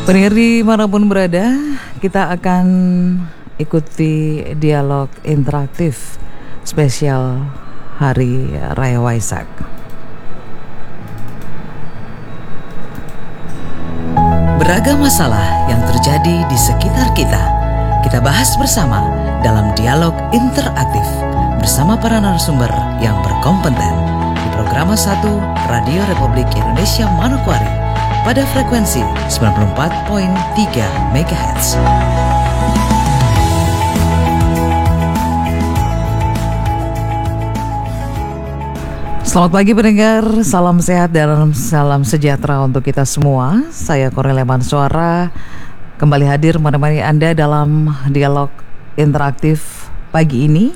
Pendengar dimanapun berada, kita akan ikuti dialog interaktif spesial Hari Raya Waisak. Beragam masalah yang terjadi di sekitar kita bahas bersama dalam dialog interaktif bersama para narasumber yang berkompeten di Programa 1 Radio Republik Indonesia Manokwari pada frekuensi 94.3 MHz. Selamat pagi pendengar, salam sehat dan salam sejahtera untuk kita semua. Saya Kornelia Mansuara kembali hadir menemani Anda dalam dialog interaktif pagi ini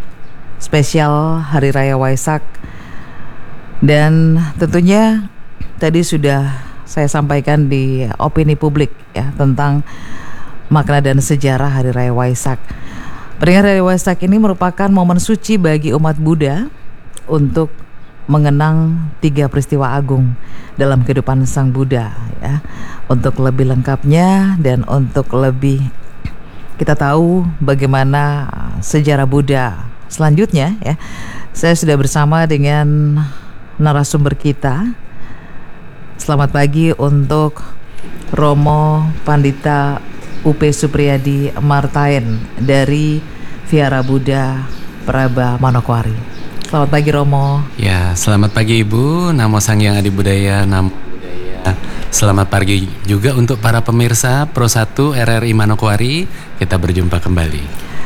spesial Hari Raya Waisak. Dan tentunya tadi sudah saya sampaikan di opini publik ya tentang makna dan sejarah Hari Raya Waisak. Pendengar, Hari Waisak ini merupakan momen suci bagi umat Buddha untuk mengenang 3 peristiwa agung dalam kehidupan Sang Buddha ya. Untuk lebih lengkapnya dan untuk lebih kita tahu bagaimana sejarah Buddha selanjutnya ya, saya sudah bersama dengan narasumber kita. Selamat pagi untuk Romo Pandita UP Supriyadi Martain dari Vihara Buddha Praba Manokwari. Selamat pagi Romo. Ya, selamat pagi Ibu. Namo Sang Hyang Adi Budaya, Namo Buddhaya. Selamat pagi juga untuk para pemirsa Pro 1 RRI Manokwari. Kita berjumpa kembali.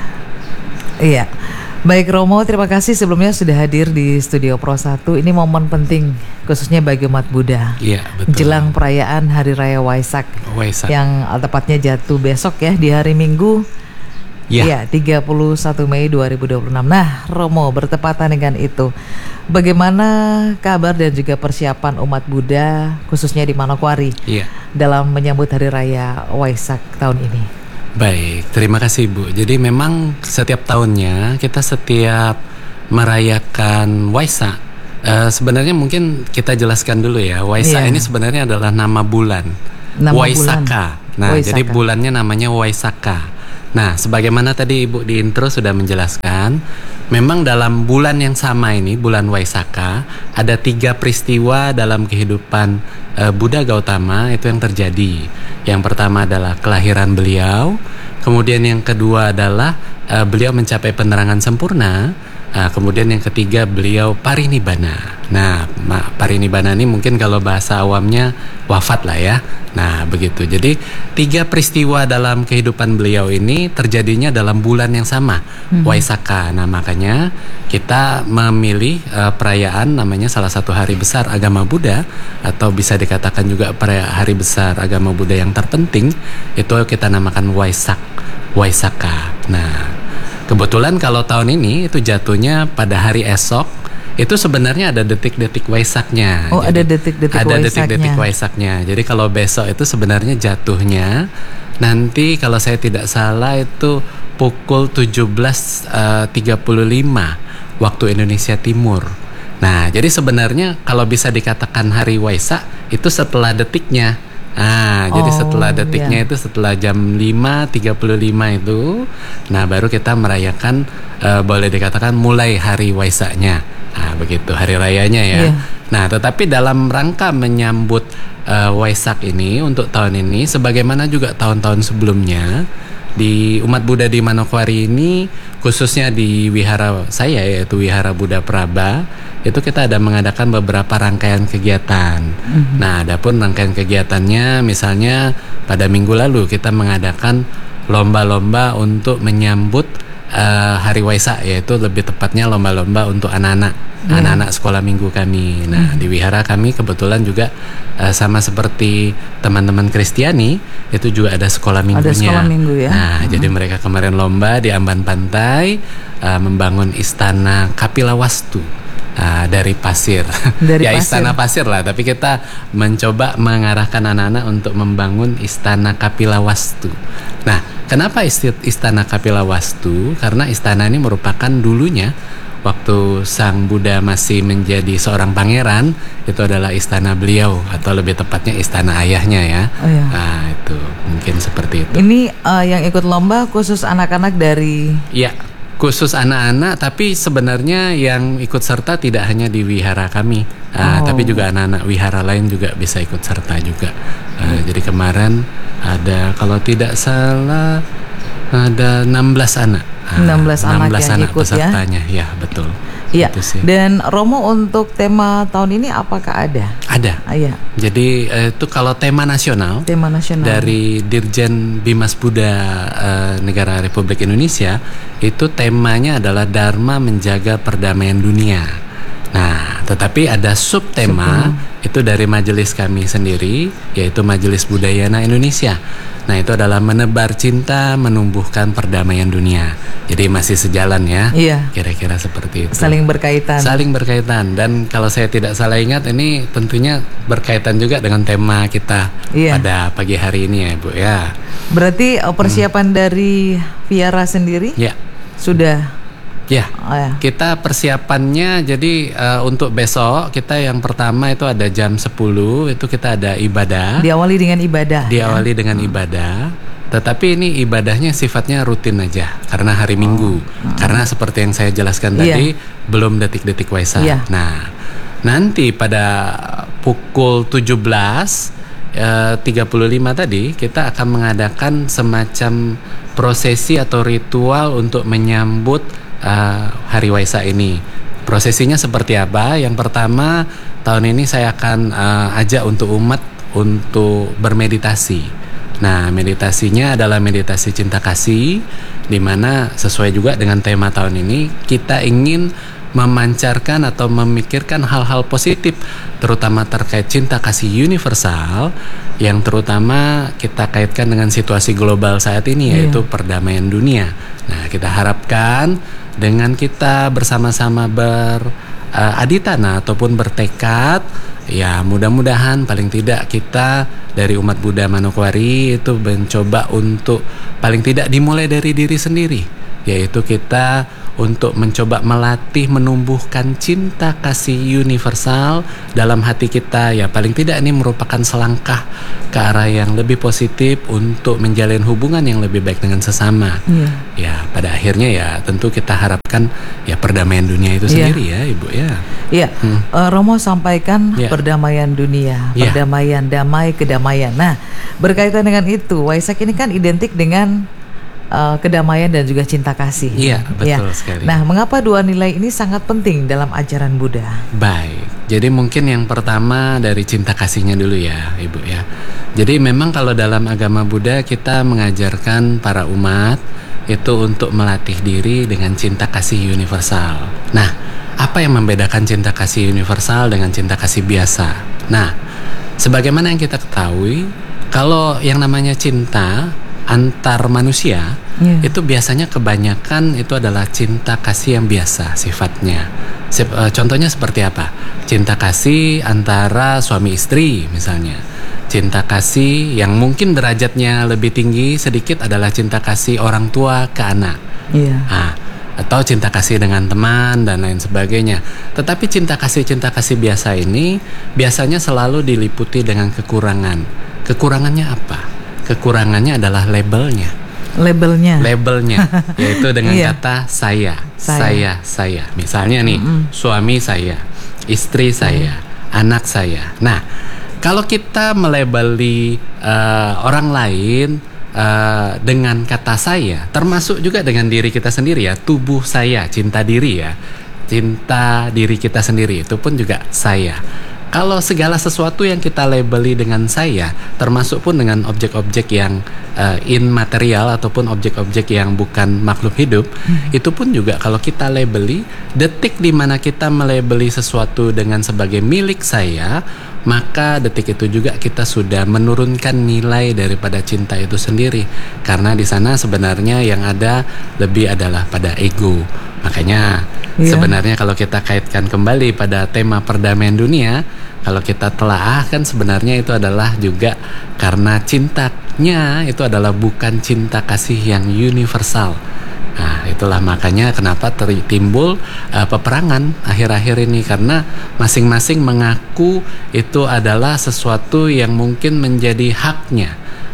Iya. Baik Romo, terima kasih sebelumnya sudah hadir di studio Pro 1. Ini momen penting khususnya bagi umat Buddha. Iya, betul. Jelang perayaan Hari Raya Waisak. Yang tepatnya jatuh besok ya, di hari Minggu. Iya, 31 Mei 2026. Nah, Romo, bertepatan dengan itu, bagaimana kabar dan juga persiapan umat Buddha khususnya di Manokwari dalam menyambut Hari Raya Waisak tahun ini? Baik, terima kasih Bu. Jadi memang setiap tahunnya kita setiap merayakan Waisak, sebenarnya mungkin kita jelaskan dulu ya. Waisak ini sebenarnya adalah nama bulan, Waisaka. Nah, Waisaka. Jadi bulannya namanya Waisaka. Nah, sebagaimana tadi Ibu di intro sudah menjelaskan, memang dalam bulan yang sama ini, bulan Waisaka, ada 3 peristiwa dalam kehidupan Buddha Gautama itu yang terjadi. Yang pertama adalah kelahiran beliau, kemudian yang kedua adalah beliau mencapai penerangan sempurna, kemudian yang ketiga beliau parinibbana. Nah, parinibbana ini mungkin kalau bahasa awamnya wafat lah ya. Nah, begitu. Jadi 3 peristiwa dalam kehidupan beliau ini terjadinya dalam bulan yang sama, Waisaka. Nah, makanya kita memilih perayaan namanya salah satu hari besar agama Buddha, atau bisa dikatakan juga hari besar agama Buddha yang terpenting, itu kita namakan Waisaka. Nah, kebetulan kalau tahun ini itu jatuhnya pada hari esok. Itu sebenarnya ada detik-detik Waisaknya. Jadi, ada detik-detik Waisaknya. Jadi kalau besok itu sebenarnya jatuhnya nanti kalau saya tidak salah itu pukul 17.35 waktu Indonesia Timur. Nah, jadi sebenarnya kalau bisa dikatakan hari Waisak itu setelah detiknya. Jadi setelah detiknya itu setelah jam 5.35 itu, nah baru kita merayakan, boleh dikatakan mulai hari Waisaknya. Nah, begitu hari rayanya ya. Nah, tetapi dalam rangka menyambut Waisak ini untuk tahun ini, sebagaimana juga tahun-tahun sebelumnya, di umat Buddha di Manokwari ini, khususnya di wihara saya yaitu Wihara Buddha Praba, itu kita ada mengadakan beberapa rangkaian kegiatan. Nah, adapun rangkaian kegiatannya misalnya pada minggu lalu kita mengadakan lomba-lomba untuk menyambut hari Waisak, yaitu lebih tepatnya lomba-lomba untuk anak-anak sekolah minggu kami. Nah, di wihara kami kebetulan juga sama seperti teman-teman Kristiani itu juga ada sekolah minggunya. Ada sekolah minggu ya. Nah, jadi mereka kemarin lomba di Amban Pantai membangun istana Kapila Wastu. Dari pasir, istana pasir lah, tapi kita mencoba mengarahkan anak-anak untuk membangun istana Kapila Wastu. Nah, kenapa istana Kapila Wastu? Karena istana ini merupakan dulunya waktu Sang Buddha masih menjadi seorang pangeran, itu adalah istana beliau, atau lebih tepatnya istana ayahnya ya. Nah, itu. mungkin seperti itu. Ini yang ikut lomba khusus anak-anak dari... Ya, khusus anak-anak, tapi sebenarnya yang ikut serta tidak hanya di wihara kami, tapi juga anak-anak wihara lain juga bisa ikut serta juga. Jadi kemarin ada, kalau tidak salah, ada 16 anak. 16 anak yang ikut pesertanya, ya betul. Iya. Gitu Dan Romo, untuk tema tahun ini apakah ada? Ada. Iya. Jadi itu kalau tema nasional dari Dirjen Bimas Buddha Negara Republik Indonesia, itu temanya adalah Dharma Menjaga Perdamaian Dunia. Nah, tetapi ada subtema itu dari majelis kami sendiri, yaitu Majelis Budayana Indonesia. Nah, itu adalah menebar cinta, menumbuhkan perdamaian dunia. Jadi masih sejalan ya. Iya. Kira-kira seperti itu. Saling berkaitan. Saling berkaitan. Dan kalau saya tidak salah ingat, ini tentunya berkaitan juga dengan tema kita pada pagi hari ini ya, Bu ya. Berarti persiapan dari Viara sendiri sudah. Ya, kita persiapannya jadi untuk besok kita yang pertama itu ada jam 10 itu kita ada ibadah. Diawali dengan ibadah. Diawali dengan ibadah. Tetapi ini ibadahnya sifatnya rutin aja karena hari Minggu. Karena seperti yang saya jelaskan tadi belum detik-detik Waisak. Nah, nanti pada pukul 17:35 tadi kita akan mengadakan semacam prosesi atau ritual untuk menyambut Hari Waisak ini. Prosesinya seperti apa? Yang pertama, tahun ini saya akan ajak untuk umat untuk bermeditasi. Nah, meditasinya adalah meditasi cinta kasih, di mana sesuai juga dengan tema tahun ini kita ingin memancarkan atau memikirkan hal-hal positif, terutama terkait cinta kasih universal, yang terutama kita kaitkan dengan situasi global saat ini, yaitu perdamaian dunia. Nah, kita harapkan dengan kita bersama-sama beraditana ataupun bertekad, ya mudah-mudahan paling tidak kita dari umat Buddha Manokwari itu mencoba untuk paling tidak dimulai dari diri sendiri, yaitu kita untuk mencoba melatih menumbuhkan cinta kasih universal dalam hati kita. Ya paling tidak ini merupakan selangkah ke arah yang lebih positif untuk menjalin hubungan yang lebih baik dengan sesama. Ya pada akhirnya ya tentu kita harapkan ya perdamaian dunia itu sendiri ya Ibu ya. Iya, Romo sampaikan perdamaian dunia, perdamaian, damai, kedamaian. Nah, berkaitan dengan itu, Waisak ini kan identik dengan kedamaian dan juga cinta kasih. Iya, betul sekali. Nah, mengapa dua nilai ini sangat penting dalam ajaran Buddha? Baik, jadi mungkin yang pertama dari cinta kasihnya dulu ya, Ibu ya. Jadi memang kalau dalam agama Buddha kita mengajarkan para umat itu untuk melatih diri dengan cinta kasih universal. Nah, apa yang membedakan cinta kasih universal dengan cinta kasih biasa? Nah, sebagaimana yang kita ketahui, kalau yang namanya cinta antar manusia itu biasanya kebanyakan itu adalah cinta kasih yang biasa sifatnya. Contohnya seperti apa? Cinta kasih antara suami istri misalnya. Cinta kasih yang mungkin derajatnya lebih tinggi sedikit adalah cinta kasih orang tua ke anak. Atau cinta kasih dengan teman dan lain sebagainya. Tetapi cinta kasih biasa ini biasanya selalu diliputi dengan kekurangan. Kekurangannya apa? Kekurangannya adalah labelnya, yaitu dengan kata saya. Misalnya nih, suami saya, istri saya, anak saya. Nah, kalau kita melabeli orang lain dengan kata saya, termasuk juga dengan diri kita sendiri ya, tubuh saya, cinta diri ya, cinta diri kita sendiri itu pun juga saya. Kalau segala sesuatu yang kita labeli dengan saya, termasuk pun dengan objek-objek yang immaterial ataupun objek-objek yang bukan makhluk hidup, itu pun juga kalau kita labeli, detik di mana kita melabeli sesuatu dengan sebagai milik saya, maka detik itu juga kita sudah menurunkan nilai daripada cinta itu sendiri. Karena di sana sebenarnya yang ada lebih adalah pada ego. Makanya sebenarnya kalau kita kaitkan kembali pada tema perdamaian dunia, kalau kita telaah kan sebenarnya itu adalah juga karena cintanya itu adalah bukan cinta kasih yang universal. Nah, itulah makanya kenapa timbul peperangan akhir-akhir ini, karena masing-masing mengaku itu adalah sesuatu yang mungkin menjadi haknya.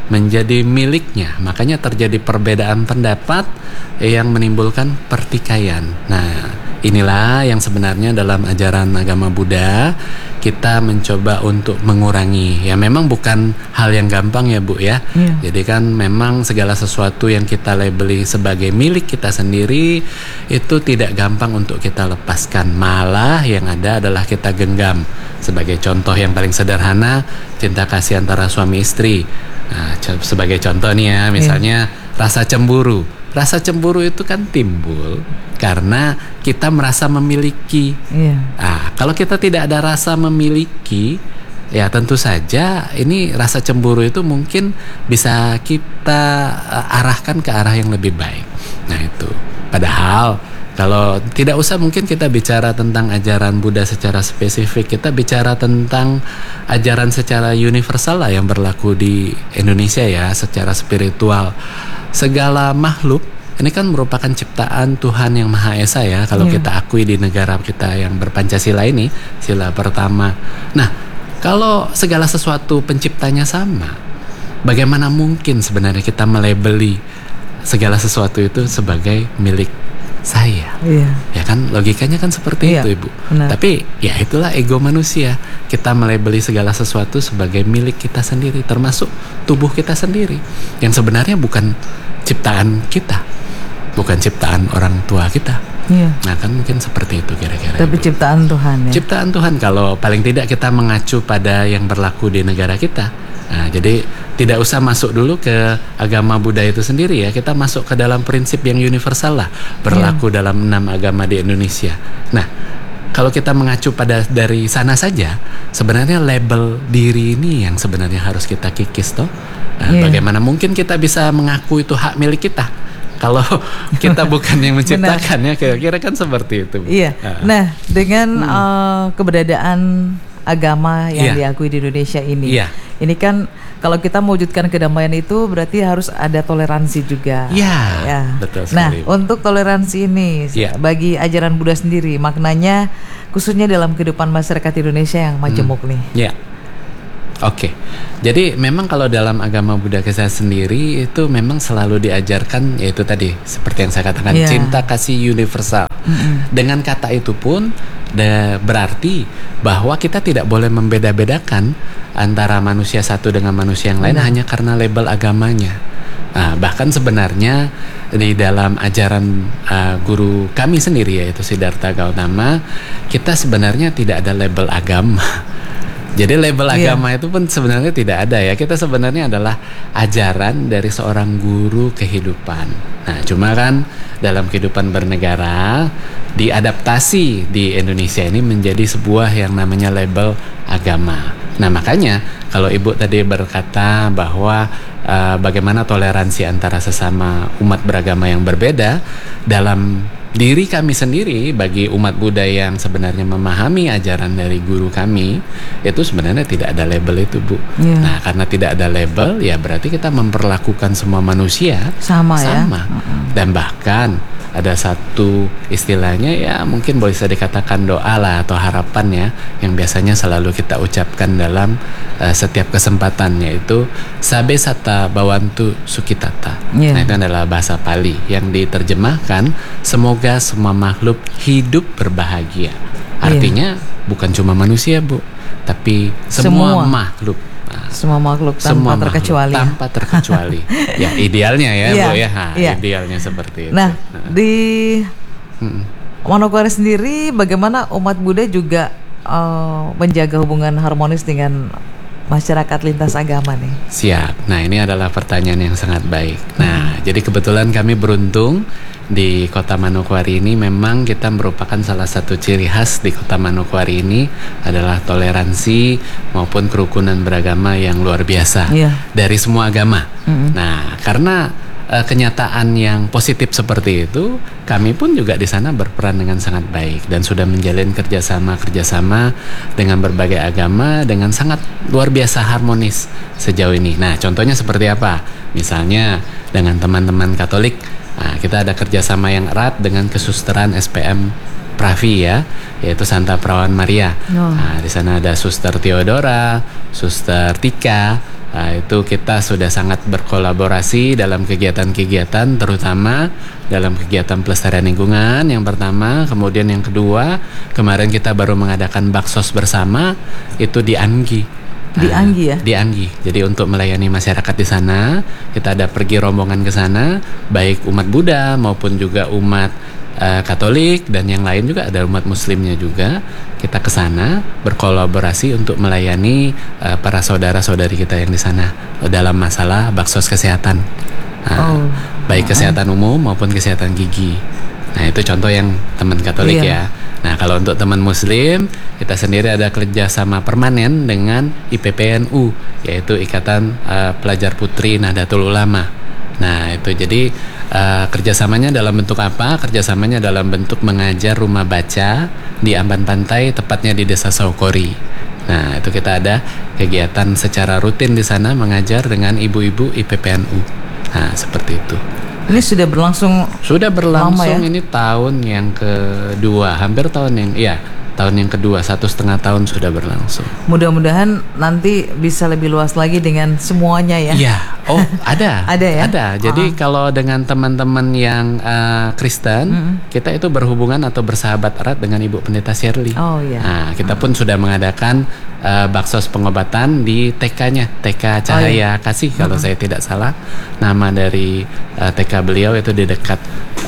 menjadi miliknya. Makanya terjadi perbedaan pendapat yang menimbulkan pertikaian. Nah, inilah yang sebenarnya dalam ajaran agama Buddha kita mencoba untuk mengurangi. Ya memang bukan hal yang gampang ya Bu ya. Jadi kan memang segala sesuatu yang kita labeli sebagai milik kita sendiri itu tidak gampang untuk kita lepaskan. Malah yang ada adalah kita genggam. Sebagai contoh yang paling sederhana, cinta kasih antara suami istri. Nah, sebagai contoh nih ya, misalnya rasa cemburu. Rasa cemburu itu kan timbul karena kita merasa memiliki. Nah, kalau kita tidak ada rasa memiliki, ya tentu saja ini rasa cemburu itu mungkin bisa kita arahkan ke arah yang lebih baik. Nah itu. Padahal kalau tidak usah mungkin kita bicara tentang ajaran Buddha secara spesifik, kita bicara tentang ajaran secara universal lah yang berlaku di Indonesia ya, secara spiritual. Segala makhluk ini kan merupakan ciptaan Tuhan yang Maha Esa ya, kalau kita akui di negara kita yang berpancasila ini, sila pertama. Nah, kalau segala sesuatu penciptanya sama, bagaimana mungkin sebenarnya kita melabeli segala sesuatu itu sebagai milik saya? Ya kan logikanya kan seperti itu Ibu. Benar. Tapi ya itulah ego manusia. Kita melabeli segala sesuatu sebagai milik kita sendiri, termasuk tubuh kita sendiri, yang sebenarnya bukan ciptaan kita, bukan ciptaan orang tua kita. Nah kan mungkin seperti itu kira-kira. Tapi Ibu, ciptaan Tuhan ya. Ciptaan Tuhan, kalau paling tidak kita mengacu pada yang berlaku di negara kita. Nah, jadi tidak usah masuk dulu ke agama Buddha itu sendiri ya. Kita masuk ke dalam prinsip yang universal lah, berlaku dalam 6 agama di Indonesia. Nah, kalau kita mengacu pada dari sana saja, sebenarnya label diri ini yang sebenarnya harus kita kikis toh. Nah, bagaimana mungkin kita bisa mengaku itu hak milik kita kalau kita bukan yang menciptakannya? Kira-kira kan seperti itu. Nah, dengan keberadaan agama yang diakui di Indonesia ini, ini kan kalau kita mewujudkan kedamaian itu berarti harus ada toleransi juga. Betul sekali. Nah, untuk toleransi ini bagi ajaran Buddha sendiri, maknanya khususnya dalam kehidupan masyarakat Indonesia yang majemuk nih. Oke. Jadi memang kalau dalam agama Buddha kita sendiri itu memang selalu diajarkan, yaitu tadi seperti yang saya katakan, cinta kasih universal. Dengan kata itu pun berarti bahwa kita tidak boleh membeda-bedakan antara manusia satu dengan manusia yang lain hanya karena label agamanya. Nah, bahkan sebenarnya di dalam ajaran guru kami sendiri yaitu Siddhartha Gautama, kita sebenarnya tidak ada label agama. Jadi label agama itu pun sebenarnya tidak ada ya. Kita sebenarnya adalah ajaran dari seorang guru kehidupan. Nah, cuma kan dalam kehidupan bernegara diadaptasi di Indonesia ini menjadi sebuah yang namanya label agama. Nah, makanya kalau Ibu tadi berkata bahwa bagaimana toleransi antara sesama umat beragama yang berbeda, dalam diri kami sendiri bagi umat Buddha yang sebenarnya memahami ajaran dari guru kami, itu sebenarnya tidak ada label itu Bu. Nah, karena tidak ada label ya berarti kita memperlakukan semua manusia sama. Dan bahkan ada satu istilahnya ya mungkin boleh bisa dikatakan doa lah atau harapan ya, yang biasanya selalu kita ucapkan dalam setiap kesempatan, yaitu Sabe Sata Bawantu Sukitata. Nah, itu adalah bahasa Pali yang diterjemahkan semoga semua makhluk hidup berbahagia. Artinya bukan cuma manusia Bu, tapi semua makhluk. Semua makhluk tanpa terkecuali. Ya idealnya ya Bu ya. Idealnya seperti itu. Nah, di Manokwari sendiri bagaimana umat Buddha juga menjaga hubungan harmonis dengan masyarakat lintas agama nih? Siap. Nah, ini adalah pertanyaan yang sangat baik. Nah, jadi kebetulan kami beruntung di Kota Manokwari ini, memang kita merupakan salah satu ciri khas di Kota Manokwari ini adalah toleransi maupun kerukunan beragama yang luar biasa dari semua agama. Nah, karena kenyataan yang positif seperti itu, kami pun juga di sana berperan dengan sangat baik dan sudah menjalin kerjasama dengan berbagai agama dengan sangat luar biasa harmonis sejauh ini. Nah, contohnya seperti apa? Misalnya dengan teman-teman Katolik, nah, kita ada kerjasama yang erat dengan kesusteran SPM Pravi ya, yaitu Santa Perawan Maria. Nah, di sana ada Suster Theodora, Suster Tika, Itu kita sudah sangat berkolaborasi dalam kegiatan-kegiatan, terutama dalam kegiatan pelestarian lingkungan yang pertama. Kemudian yang kedua, kemarin kita baru mengadakan baksos bersama itu di Anggi. Di Anggi ya? Di Anggi. Jadi untuk melayani masyarakat di sana, kita ada pergi rombongan ke sana, baik umat Buddha maupun juga umat Katolik dan yang lain juga, ada umat Muslimnya juga. Kita ke sana berkolaborasi untuk melayani para saudara-saudari kita yang di sana dalam masalah baksos kesehatan, baik kesehatan umum maupun kesehatan gigi. Nah itu contoh yang teman Katolik ya. Nah kalau untuk teman Muslim, kita sendiri ada kerjasama permanen dengan IPPNU, yaitu Ikatan Pelajar Putri Nahdlatul Ulama. Nah itu jadi kerjasamanya dalam bentuk apa? Kerjasamanya dalam bentuk mengajar rumah baca di Amban Pantai, tepatnya di Desa Saukori. Nah itu kita ada kegiatan secara rutin di sana mengajar dengan ibu-ibu IPPNU. Nah seperti itu. Ini sudah berlangsung lama ya? Ini tahun yang kedua, hampir tahun yang kedua, 1,5 tahun sudah berlangsung. Mudah-mudahan nanti bisa lebih luas lagi dengan semuanya ya. Iya, ada. Ada ya? Ada. Jadi kalau dengan teman-teman yang Kristen, kita itu berhubungan atau bersahabat erat dengan Ibu Pendeta Shirley. Oh iya. Nah, kita pun sudah mengadakan baksos pengobatan di TK-nya, TK Cahaya Kasih kalau saya tidak salah. Nama dari TK beliau itu di dekat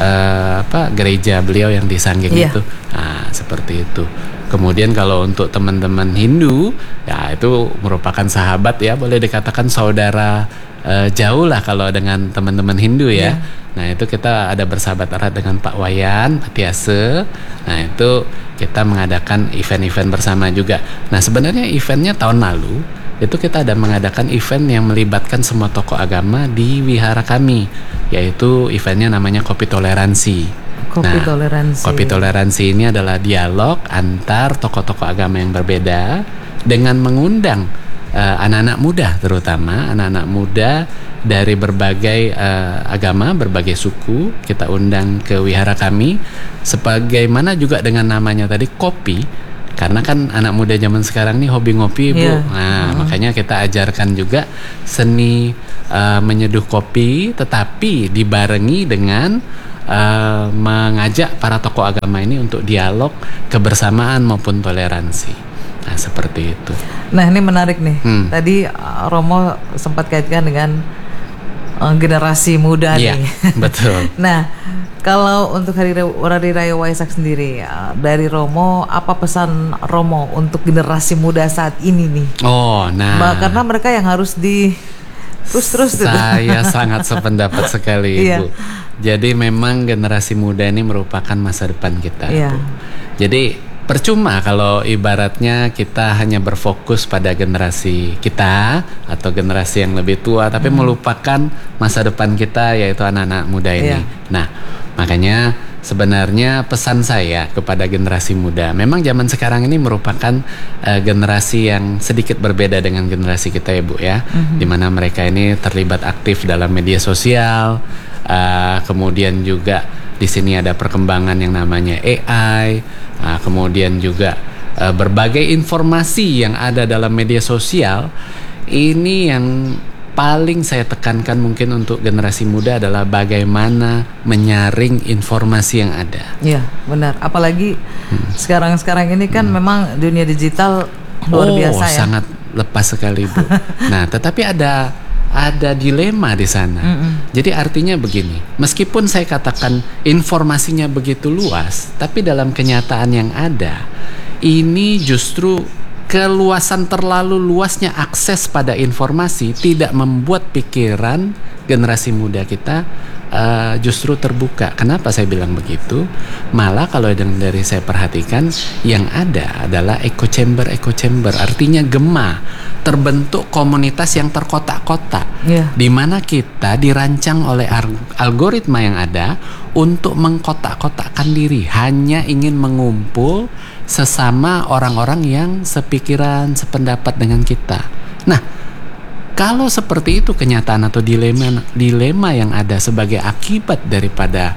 gereja beliau yang di Sanggeng itu. Nah, seperti itu. Kemudian kalau untuk teman-teman Hindu, ya itu merupakan sahabat ya, boleh dikatakan saudara jauh lah kalau dengan teman-teman Hindu ya. Nah itu kita ada bersahabat erat dengan Pak Wayan, Pak Tiase. Nah itu kita mengadakan event-event bersama juga. Nah sebenarnya eventnya tahun lalu itu kita ada mengadakan event yang melibatkan semua tokoh agama di wihara kami, yaitu eventnya namanya Kopi Toleransi. Kopi Toleransi ini adalah dialog antar tokoh-tokoh agama yang berbeda dengan mengundang anak-anak muda, terutama anak-anak muda dari berbagai agama, berbagai suku. Kita undang ke wihara kami, sebagaimana juga dengan namanya tadi kopi, karena kan anak muda zaman sekarang nih hobi ngopi, Bu. Nah, makanya kita ajarkan juga seni menyeduh kopi, tetapi dibarengi dengan mengajak para tokoh agama ini untuk dialog, kebersamaan maupun toleransi. Nah seperti itu. Nah ini menarik nih. Tadi Romo sempat kaitkan dengan generasi muda nih. Betul. Nah kalau untuk Hari Raya Waisak sendiri, dari Romo, apa pesan Romo untuk generasi muda saat ini nih? Karena mereka yang harus terus. Saya sangat sependapat sekali, Ibu. Jadi memang generasi muda ini merupakan masa depan kita, Bu. Jadi percuma kalau ibaratnya kita hanya berfokus pada generasi kita atau generasi yang lebih tua, tapi melupakan masa depan kita, yaitu anak-anak muda ini. Nah, makanya sebenarnya pesan saya kepada generasi muda, memang zaman sekarang ini merupakan generasi yang sedikit berbeda dengan generasi kita ya Bu ya, dimana mereka ini terlibat aktif dalam media sosial, kemudian juga di sini ada perkembangan yang namanya AI, kemudian juga berbagai informasi yang ada dalam media sosial. Ini yang paling saya tekankan mungkin untuk generasi muda adalah bagaimana menyaring informasi yang ada. Iya, benar. Apalagi sekarang ini kan memang dunia digital luar biasa ya. Sangat lepas sekali, Bu. Nah, tetapi ada dilema di sana. Jadi artinya begini, meskipun saya katakan informasinya begitu luas, tapi dalam kenyataan yang ada, ini justru keluasan terlalu luasnya akses pada informasi tidak membuat pikiran generasi muda kita justru terbuka. Kenapa saya bilang begitu? Malah kalau dari saya perhatikan, yang ada adalah echo chamber, artinya gema, terbentuk komunitas yang terkotak-kotak, di mana kita dirancang oleh algoritma yang ada untuk mengkotak-kotakkan diri, hanya ingin mengumpul sesama orang-orang yang sepikiran, sependapat dengan kita. Nah, kalau seperti itu kenyataan atau dilema yang ada sebagai akibat daripada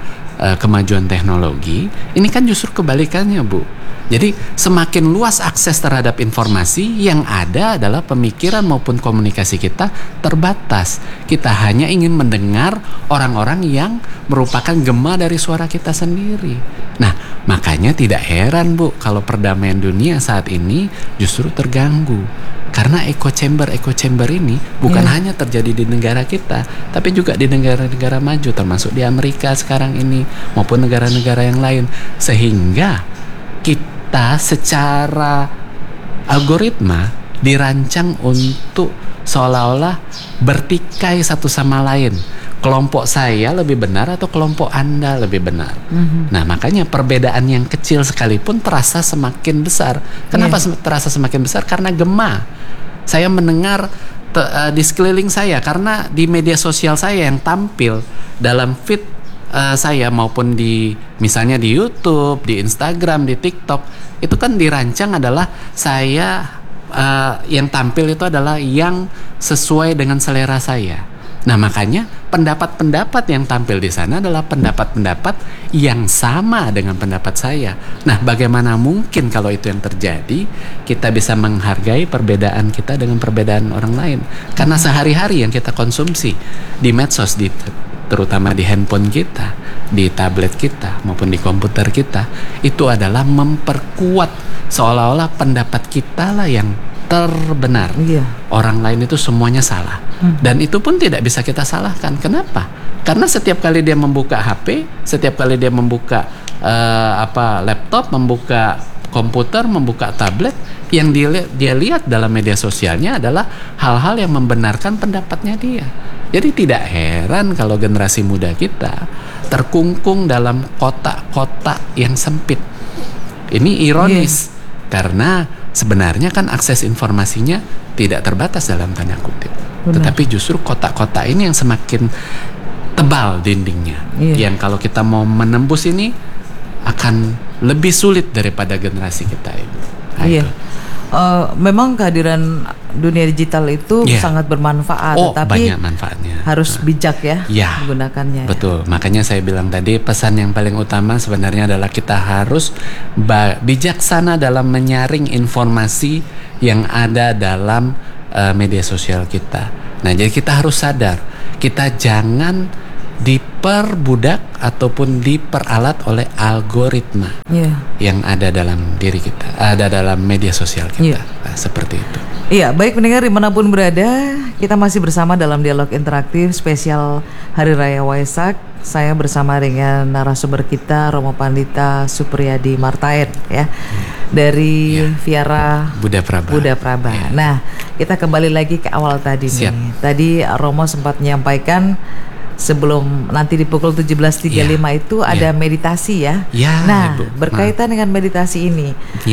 kemajuan teknologi, ini kan justru kebalikannya, Bu. Jadi semakin luas akses terhadap informasi, yang ada adalah pemikiran maupun komunikasi kita terbatas. Kita hanya ingin mendengar orang-orang yang merupakan gema dari suara kita sendiri. Nah, makanya tidak heran, Bu, kalau perdamaian dunia saat ini justru terganggu. Karena echo chamber ini bukan hanya terjadi di negara kita, tapi juga di negara-negara maju, termasuk di Amerika sekarang ini maupun negara-negara yang lain. Sehingga kita secara algoritma dirancang untuk seolah-olah bertikai satu sama lain. Kelompok saya lebih benar atau kelompok Anda lebih benar. Nah, makanya perbedaan yang kecil sekalipun terasa semakin besar. Kenapa terasa semakin besar? Karena gema. Saya mendengar di sekeliling saya, karena di media sosial saya yang tampil dalam feed saya maupun di misalnya di YouTube, di Instagram, di TikTok, itu kan dirancang adalah saya yang tampil itu adalah yang sesuai dengan selera saya. Nah, makanya pendapat-pendapat yang tampil di sana adalah pendapat-pendapat yang sama dengan pendapat saya. Nah, bagaimana mungkin kalau itu yang terjadi, kita bisa menghargai perbedaan kita dengan perbedaan orang lain? Karena sehari-hari yang kita konsumsi di medsos, terutama di handphone kita, di tablet kita, maupun di komputer kita, itu adalah memperkuat seolah-olah pendapat kita lah yang terbenar. Orang lain itu semuanya salah. Dan itu pun tidak bisa kita salahkan. Kenapa? Karena setiap kali dia membuka HP, setiap kali dia membuka laptop, membuka komputer, membuka tablet, yang dia lihat dalam media sosialnya adalah hal-hal yang membenarkan pendapatnya dia. Jadi tidak heran kalau generasi muda kita terkungkung dalam kotak-kotak yang sempit. Ini ironis, karena sebenarnya kan akses informasinya tidak terbatas dalam tanda kutip. Tetapi justru kotak-kotak ini yang semakin tebal dindingnya, yang kalau kita mau menembus ini akan lebih sulit daripada generasi kita ini. Memang kehadiran dunia digital itu sangat bermanfaat, tapi banyak manfaatnya. Harus bijak menggunakannya. Betul. Makanya saya bilang tadi, pesan yang paling utama sebenarnya adalah kita harus bijaksana dalam menyaring informasi yang ada dalam media sosial kita. Nah, jadi kita harus sadar, kita jangan diperbudak ataupun diperalat oleh algoritma yang ada dalam diri kita, ada dalam media sosial kita. Nah, seperti itu. Iya, baik pendengar dimanapun berada, kita masih bersama dalam dialog interaktif spesial Hari Raya Waisak. Saya bersama dengan narasumber kita, Romo Pandita Supriyadi Martain, dari Viara Buddha Praba. Nah, kita kembali lagi ke awal tadi nih. Tadi Romo sempat menyampaikan sebelum nanti di pukul 17.35 itu ada meditasi Nah, Ibu, berkaitan dengan meditasi ini,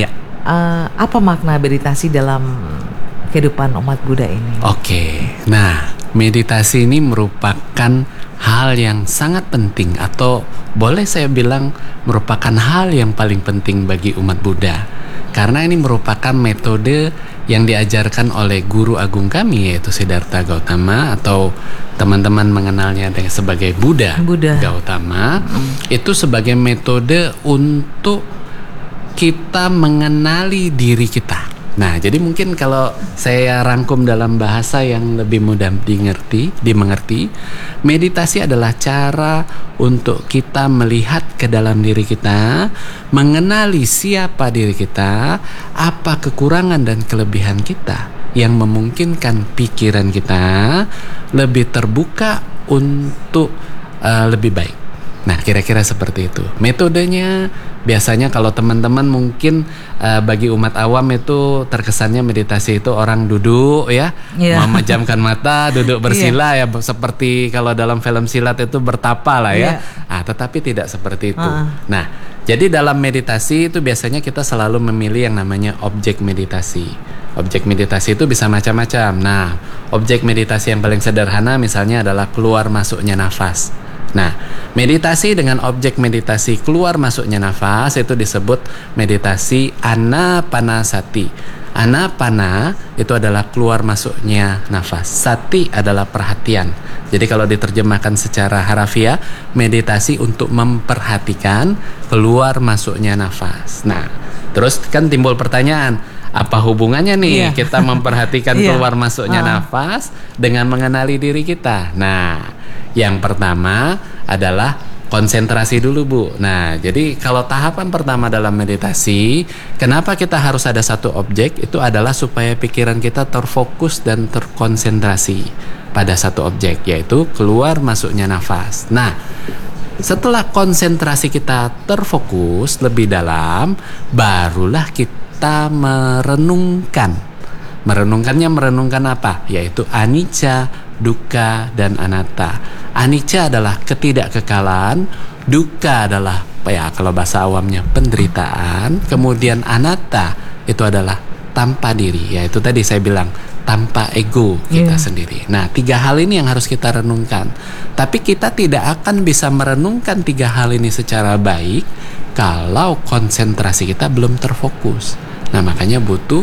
apa makna meditasi dalam kehidupan umat Buddha ini? Nah, meditasi ini merupakan hal yang sangat penting, atau boleh saya bilang merupakan hal yang paling penting bagi umat Buddha, karena ini merupakan metode yang diajarkan oleh guru agung kami, yaitu Siddhartha Gautama, atau teman-teman mengenalnya sebagai Buddha. Gautama. Itu sebagai metode untuk kita mengenali diri kita. Nah, jadi mungkin kalau saya rangkum dalam bahasa yang lebih mudah dimengerti, meditasi adalah cara untuk kita melihat ke dalam diri kita, mengenali siapa diri kita, apa kekurangan dan kelebihan kita, yang memungkinkan pikiran kita lebih terbuka untuk lebih baik. Nah, kira-kira seperti itu. Metodenya biasanya kalau teman-teman mungkin bagi umat awam itu terkesannya meditasi itu orang duduk memejamkan mata, duduk bersila seperti kalau dalam film silat itu bertapa lah tetapi tidak seperti itu. Nah, jadi dalam meditasi itu biasanya kita selalu memilih yang namanya objek meditasi. Objek meditasi itu bisa macam-macam. Nah, objek meditasi yang paling sederhana misalnya adalah keluar masuknya nafas. Nah, meditasi dengan objek meditasi keluar masuknya nafas itu disebut meditasi anapanasati. Anapana itu adalah keluar masuknya nafas. Sati adalah perhatian. Jadi kalau diterjemahkan secara harafiah, meditasi untuk memperhatikan keluar masuknya nafas. Nah, terus kan timbul pertanyaan, apa hubungannya nih kita memperhatikan keluar masuknya nafas dengan mengenali diri kita? Nah, yang pertama adalah konsentrasi dulu, Bu. Nah, jadi kalau tahapan pertama dalam meditasi, kenapa kita harus ada satu objek? Itu adalah supaya pikiran kita terfokus dan terkonsentrasi pada satu objek, yaitu keluar masuknya nafas. Nah, setelah konsentrasi kita terfokus lebih dalam, barulah kita merenungkan. Merenungkan apa? Yaitu anicca, dukkha, dan anatta. Anicca adalah ketidakkekalan, dukkha adalah kalau bahasa awamnya penderitaan, kemudian anatta itu adalah tanpa diri, yaitu tadi saya bilang tanpa ego kita sendiri. Nah, 3 hal ini yang harus kita renungkan. Tapi kita tidak akan bisa merenungkan 3 hal ini secara baik kalau konsentrasi kita belum terfokus. Nah, makanya butuh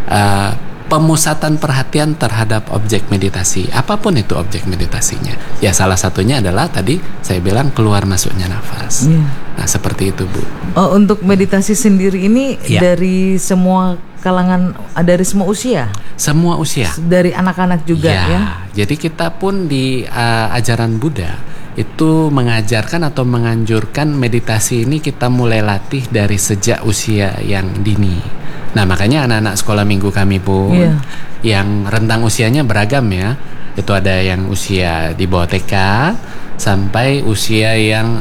pemusatan perhatian terhadap objek meditasi, apapun itu objek meditasinya. Ya, salah satunya adalah tadi saya bilang keluar masuknya nafas. Nah, seperti itu, Bu. Oh, untuk meditasi sendiri ini dari semua kalangan, dari semua usia? Semua usia. Dari anak-anak juga ya? Jadi kita pun di ajaran Buddha itu mengajarkan atau menganjurkan meditasi ini kita mulai latih dari sejak usia yang dini. Nah, makanya anak-anak sekolah minggu kami pun yang rentang usianya beragam ya. Itu ada yang usia di bawah TK sampai usia yang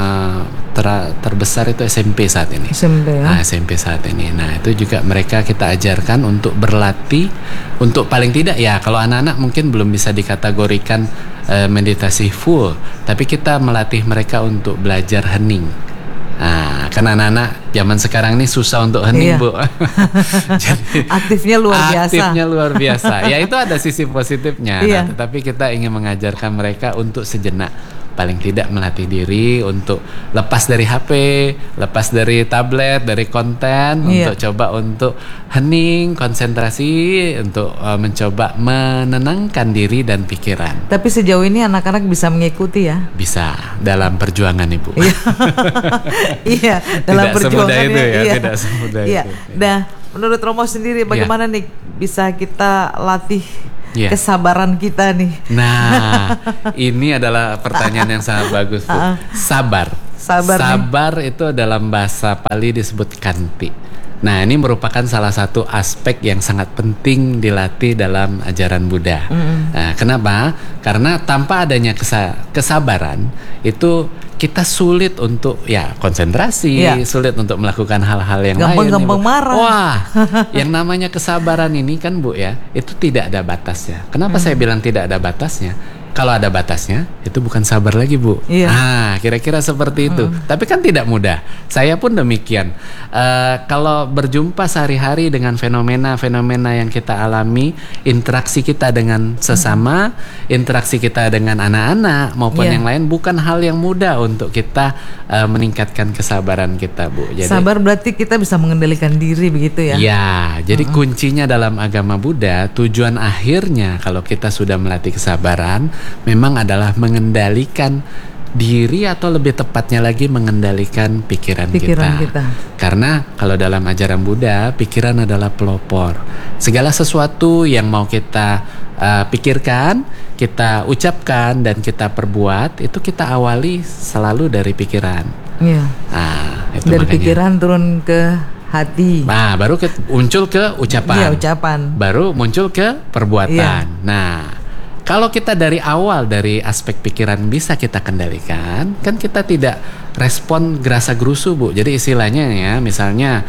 terbesar itu SMP saat ini. SMP ya. Nah, SMP saat ini. Nah, itu juga mereka kita ajarkan untuk berlatih, untuk paling tidak ya kalau anak-anak mungkin belum bisa dikategorikan meditasi full, tapi kita melatih mereka untuk belajar hening. Nah, karena anak-anak zaman sekarang ini susah untuk hening, Bu. Jadi, aktifnya luar biasa. Ya, itu ada sisi positifnya. Nah, tetapi kita ingin mengajarkan mereka untuk sejenak paling tidak melatih diri untuk lepas dari HP, lepas dari tablet, dari konten, untuk coba untuk hening, konsentrasi, untuk mencoba menenangkan diri dan pikiran. Tapi sejauh ini anak-anak bisa mengikuti ya? Bisa, dalam perjuangan, Ibu. Iya, dalam perjuangan itu ya, tidak semudah itu. Nah, menurut Romo sendiri bagaimana nih bisa kita latih kesabaran kita nih? Nah, ini adalah pertanyaan yang sangat bagus, Bu. Sabar itu dalam bahasa Pali disebut kanti. Nah, ini merupakan salah satu aspek yang sangat penting dilatih dalam ajaran Buddha. Nah, kenapa? Karena tanpa adanya kesabaran itu kita sulit untuk konsentrasi, sulit untuk melakukan hal-hal yang lain. Gampang marah. Wah, yang namanya kesabaran ini kan, Bu ya, itu tidak ada batasnya. Kenapa saya bilang tidak ada batasnya? Kalau ada batasnya, itu bukan sabar lagi, Bu. Nah, kira-kira seperti itu. Tapi kan tidak mudah. Saya pun demikian. Kalau berjumpa sehari-hari dengan fenomena-fenomena yang kita alami, interaksi kita dengan sesama, interaksi kita dengan anak-anak maupun yang lain, bukan hal yang mudah untuk kita meningkatkan kesabaran kita, Bu. Jadi, sabar berarti kita bisa mengendalikan diri begitu ya? Ya, jadi kuncinya dalam agama Buddha, tujuan akhirnya kalau kita sudah melatih kesabaran, memang adalah mengendalikan diri atau lebih tepatnya lagi mengendalikan pikiran kita. Karena kalau dalam ajaran Buddha, pikiran adalah pelopor. Segala sesuatu yang mau kita pikirkan, kita ucapkan dan kita perbuat, itu kita awali selalu dari pikiran. Nah, itu dari makanya. Pikiran turun ke hati. Nah, baru muncul ke ucapan. Baru muncul ke perbuatan. Nah, kalau kita dari awal dari aspek pikiran bisa kita kendalikan, kan kita tidak respon gerasa gerusu, Bu. Jadi istilahnya ya, misalnya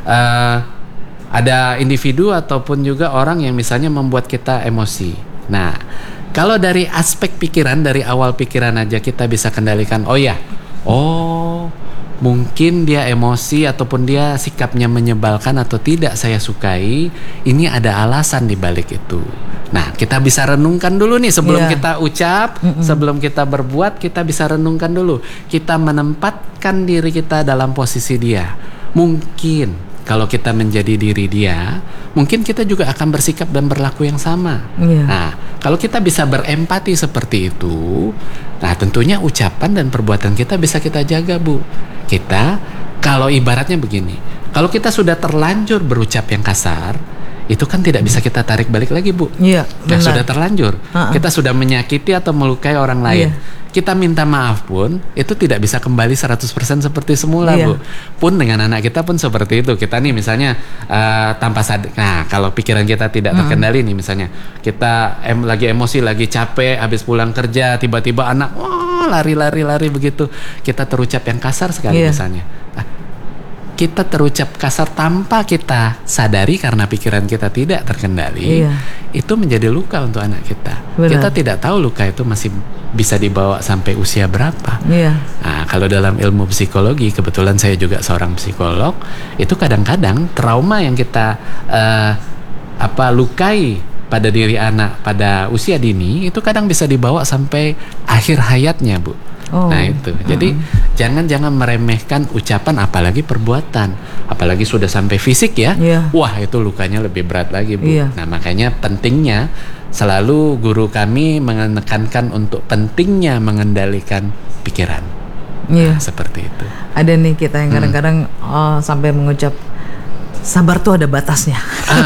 ada individu ataupun juga orang yang misalnya membuat kita emosi. Nah, kalau dari aspek pikiran, dari awal pikiran aja kita bisa kendalikan. Mungkin dia emosi ataupun dia sikapnya menyebalkan atau tidak saya sukai. Ini ada alasan di balik itu. Nah, kita bisa renungkan dulu nih sebelum kita ucap, sebelum kita berbuat, kita bisa renungkan dulu. Kita menempatkan diri kita dalam posisi dia. Mungkin kalau kita menjadi diri dia, mungkin kita juga akan bersikap dan berlaku yang sama. Nah, kalau kita bisa berempati seperti itu, nah tentunya ucapan dan perbuatan kita bisa kita jaga, Bu. Kita, kalau ibaratnya begini, kalau kita sudah terlanjur berucap yang kasar, itu kan tidak bisa kita tarik balik lagi, Bu. Iya, Nah, sudah terlanjur. Kita sudah menyakiti atau melukai orang lain. Kita minta maaf pun itu tidak bisa kembali 100% seperti semula, Bu. Pun dengan anak kita pun seperti itu. Kita nih misalnya tanpa sadar. Nah, kalau pikiran kita tidak terkendali nih, misalnya kita lagi emosi, lagi capek, habis pulang kerja, tiba-tiba anak lari begitu. Kita terucap yang kasar sekali misalnya. Kita terucap kasar tanpa kita sadari karena pikiran kita tidak terkendali, itu menjadi luka untuk anak kita. Benar. Kita tidak tahu luka itu masih bisa dibawa sampai usia berapa. Nah, kalau dalam ilmu psikologi, kebetulan saya juga seorang psikolog, itu kadang-kadang trauma yang kita lukai pada diri anak pada usia dini itu kadang bisa dibawa sampai akhir hayatnya, Bu. Nah itu, jadi jangan meremehkan ucapan, apalagi perbuatan, apalagi sudah sampai fisik ya. Wah, itu lukanya lebih berat lagi, Bu. Nah, makanya pentingnya selalu guru kami menekankan untuk pentingnya mengendalikan pikiran. Nah, seperti itu. Ada nih kita yang kadang-kadang sampai mengucap sabar tuh ada batasnya.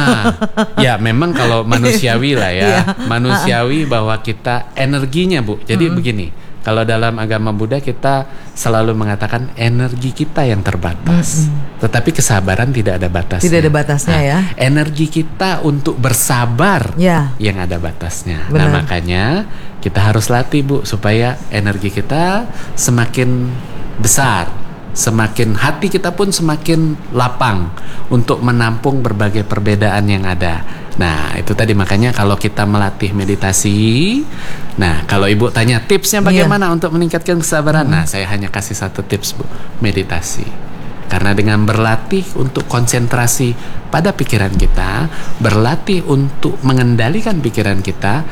Ya memang kalau manusiawi lah ya, manusiawi bahwa kita energinya, Bu. Jadi begini. Kalau dalam agama Buddha kita selalu mengatakan energi kita yang terbatas, tetapi kesabaran tidak ada batasnya. Tidak ada batasnya ya. Energi kita untuk bersabar yang ada batasnya. Benar. Nah makanya kita harus latih, Bu, supaya energi kita semakin besar, semakin hati kita pun semakin lapang untuk menampung berbagai perbedaan yang ada. Nah itu tadi, makanya kalau kita melatih meditasi, nah kalau Ibu tanya tipsnya bagaimana untuk meningkatkan kesabaran, nah saya hanya kasih satu tips, Bu, meditasi. Karena dengan berlatih untuk konsentrasi pada pikiran kita, berlatih untuk mengendalikan pikiran kita,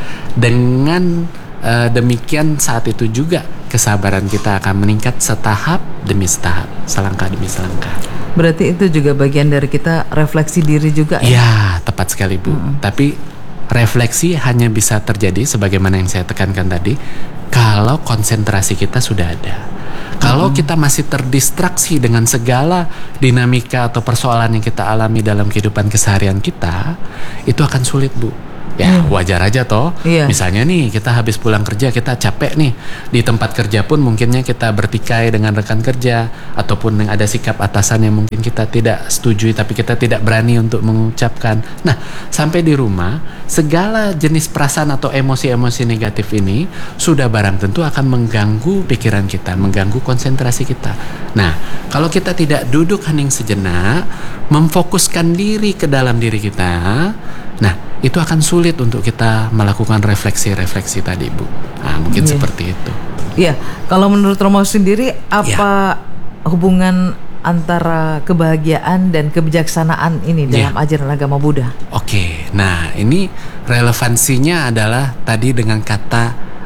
dengan demikian saat itu juga kesabaran kita akan meningkat setahap demi setahap, selangkah demi selangkah. Berarti itu juga bagian dari kita refleksi diri juga ya? Ya, tepat sekali, Bu. Tapi refleksi hanya bisa terjadi sebagaimana yang saya tekankan tadi kalau konsentrasi kita sudah ada. Kalau kita masih terdistraksi dengan segala dinamika atau persoalan yang kita alami dalam kehidupan keseharian kita, itu akan sulit, Bu. Ya wajar aja toh. Misalnya nih kita habis pulang kerja, kita capek nih, di tempat kerja pun mungkinnya kita bertikai dengan rekan kerja, ataupun ada sikap atasan yang mungkin kita tidak setujui tapi kita tidak berani untuk mengucapkan. Nah sampai di rumah, segala jenis perasaan atau emosi-emosi negatif ini sudah barang tentu akan mengganggu pikiran kita, mengganggu konsentrasi kita. Nah kalau kita tidak duduk hening sejenak, memfokuskan diri ke dalam diri kita, nah itu akan sulit untuk kita melakukan refleksi-refleksi tadi, Bu. Nah, mungkin seperti itu. Iya, kalau menurut Romo sendiri apa hubungan antara kebahagiaan dan kebijaksanaan ini dalam ajaran agama Buddha? Oke, nah ini relevansinya adalah tadi dengan kata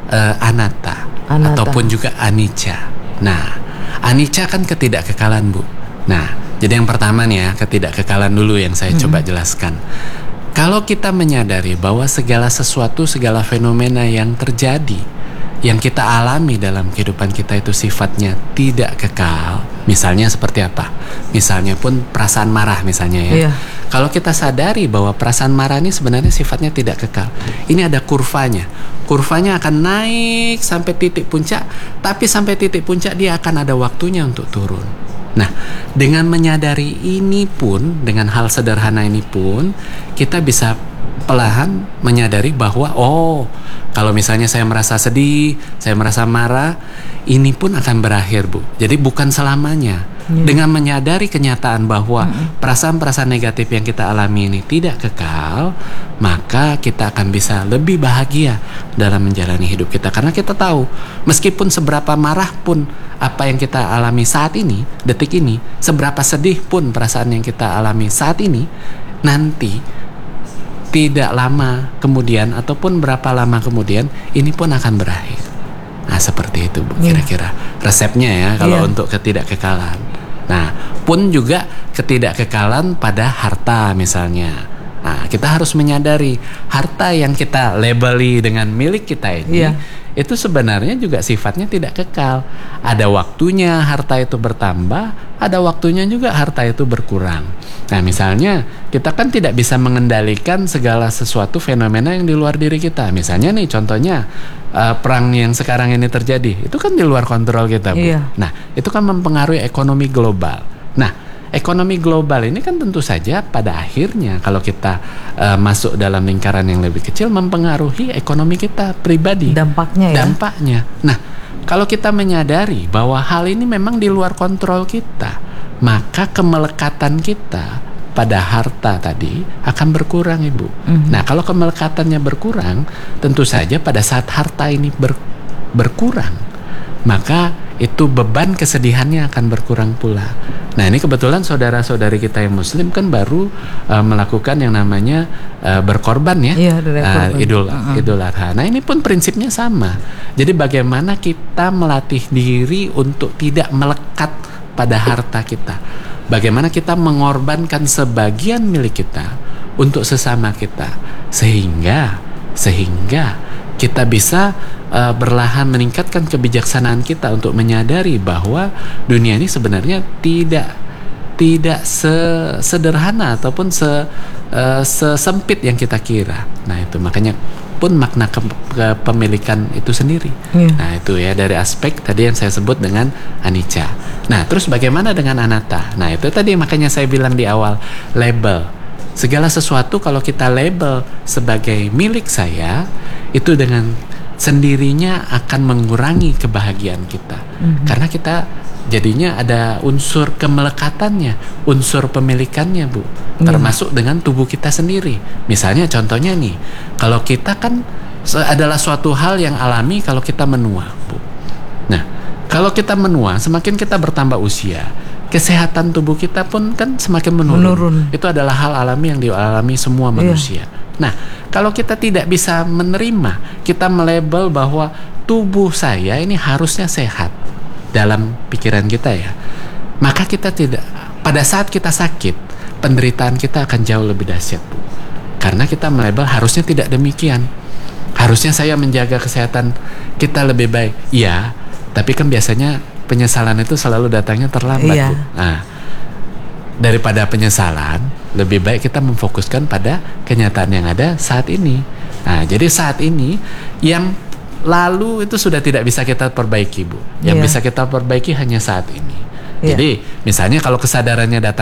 anatta ataupun juga anicca. Nah, anicca kan ketidakkekalan, Bu. Nah, jadi yang pertama nih ya, ketidakkekalan dulu yang saya coba jelaskan. Kalau kita menyadari bahwa segala sesuatu, segala fenomena yang terjadi, yang kita alami dalam kehidupan kita itu sifatnya tidak kekal. Misalnya seperti apa? Misalnya pun perasaan marah misalnya ya. Kalau kita sadari bahwa perasaan marah ini sebenarnya sifatnya tidak kekal. Ini ada kurvanya. Kurvanya akan naik sampai titik puncak, tapi sampai titik puncak dia akan ada waktunya untuk turun. Nah, dengan menyadari ini pun, dengan hal sederhana ini pun, kita bisa perlahan menyadari bahwa kalau misalnya saya merasa sedih, saya merasa marah, ini pun akan berakhir, Bu. Jadi bukan selamanya. Dengan menyadari kenyataan bahwa perasaan-perasaan negatif yang kita alami ini tidak kekal, maka kita akan bisa lebih bahagia dalam menjalani hidup kita. Karena kita tahu, meskipun seberapa marah pun apa yang kita alami saat ini, detik ini, seberapa sedih pun perasaan yang kita alami saat ini, nanti tidak lama kemudian ataupun berapa lama kemudian ini pun akan berakhir. Nah seperti itu, Bu, kira-kira resepnya ya kalau untuk ketidakkekalan. Nah Pun juga ketidakkekalan pada harta misalnya. Nah, kita harus menyadari harta yang kita labeli dengan milik kita ini, itu sebenarnya juga sifatnya tidak kekal. Ada waktunya harta itu bertambah, ada waktunya juga harta itu berkurang. Nah, misalnya kita kan tidak bisa mengendalikan segala sesuatu fenomena yang di luar diri kita. Misalnya nih contohnya perang yang sekarang ini terjadi, itu kan di luar kontrol kita, Bu. Nah, itu kan mempengaruhi ekonomi global. Nah, ekonomi global ini kan tentu saja pada akhirnya kalau kita masuk dalam lingkaran yang lebih kecil mempengaruhi ekonomi kita pribadi. Dampaknya. Nah, kalau kita menyadari bahwa hal ini memang di luar kontrol kita, maka kemelekatan kita pada harta tadi akan berkurang, Ibu. Nah, kalau kemelekatannya berkurang, tentu saja pada saat harta ini berkurang, maka itu beban kesedihannya akan berkurang pula. Nah, ini kebetulan saudara-saudari kita yang Muslim kan baru melakukan yang namanya berkorban ya, Idul Adha. Nah, ini pun prinsipnya sama. Jadi bagaimana kita melatih diri untuk tidak melekat pada harta kita. Bagaimana kita mengorbankan sebagian milik kita untuk sesama kita, sehingga kita bisa berlahan meningkatkan kebijaksanaan kita untuk menyadari bahwa dunia ini sebenarnya tidak sesederhana ataupun sesempit yang kita kira. Nah, itu makanya pun makna kepemilikan itu sendiri. Nah, itu ya dari aspek tadi yang saya sebut dengan anicca. Nah, terus bagaimana dengan anatta? Nah, itu tadi makanya saya bilang di awal, label. Segala sesuatu kalau kita label sebagai milik saya, itu dengan sendirinya akan mengurangi kebahagiaan kita. Karena kita jadinya ada unsur kemelekatannya, unsur pemilikannya, Bu. Termasuk dengan tubuh kita sendiri. Misalnya contohnya nih, kalau kita kan adalah suatu hal yang alami kalau kita menua, Bu. Nah, kalau kita menua, semakin kita bertambah usia, kesehatan tubuh kita pun kan semakin menurun. Itu adalah hal alami yang dialami semua manusia. Nah, kalau kita tidak bisa menerima, kita melabel bahwa tubuh saya ini harusnya sehat dalam pikiran kita ya, maka kita tidak, pada saat kita sakit, penderitaan kita akan jauh lebih dahsyat, Bu. Karena kita melabel harusnya tidak demikian. Harusnya saya menjaga kesehatan kita lebih baik. Iya, tapi kan biasanya penyesalan itu selalu datangnya terlambat, Bu. Nah, daripada penyesalan, lebih baik kita memfokuskan pada kenyataan yang ada saat ini. Nah, jadi saat ini yang lalu itu sudah tidak bisa kita perbaiki, Bu. Yang bisa kita perbaiki hanya saat ini. Jadi, misalnya kalau kesadarannya datang